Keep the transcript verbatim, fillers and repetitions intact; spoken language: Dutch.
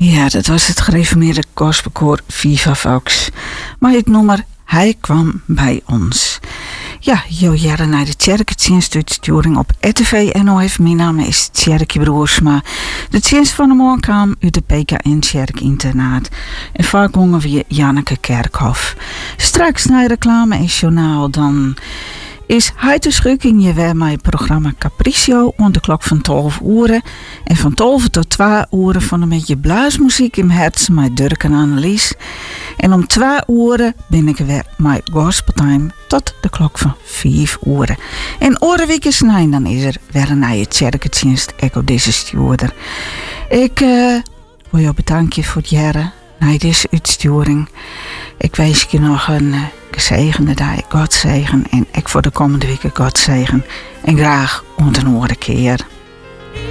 Ja, dat was het gereformeerde gospelkoor Viva Vox. Maar het nummer Hij kwam bij ons. Ja, jo jaren naar de Tjerketjensturing op R T V N O F. Mijn naam is Tjerkje Broersma. De tjenst van de morgen kwam uit de P K N Tjerk-internaat. En vaak gongen we Janneke Kerkhof. Straks naar reclame en journaal dan is hij te schukking je weer mijn programma Capriccio om de klok van twaalf uur. En van twaalf tot twee uur van een beetje blaasmuziek in mijn hart met Dirk en Annelies. En om twee uur ben ik weer met Gospeltime tot de klok van vijf uur. En orenweek is nee, dan is er weer een nieuwe Tjerketjenst op deze stuurder. Ik uh, wil je bedanken voor het jaren naar deze uitsturing. Ik wens je nog een uh, gezegende dag, God zegen. En ik voor de komende weken God zegen. En graag onder een andere keer.